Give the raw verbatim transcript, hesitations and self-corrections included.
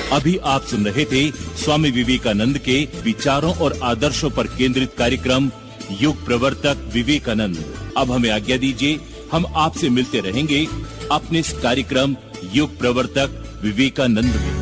अभी आप सुन रहे थे स्वामी विवेकानंद के विचारों और आदर्शों पर केंद्रित कार्यक्रम युग प्रवर्तक विवेकानंद। अब हमें आज्ञा दीजिए, हम आपसे मिलते रहेंगे अपने इस कार्यक्रम युग प्रवर्तक विवेकानंद में।